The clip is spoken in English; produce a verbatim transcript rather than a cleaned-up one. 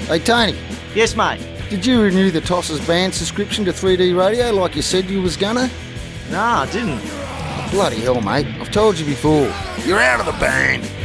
Hey, Tony, Yes, mate. did you renew the Tossers band subscription to three D radio like you said you was gonna? Nah, I didn't. Bloody hell, mate. I've told you before. You're out of the band.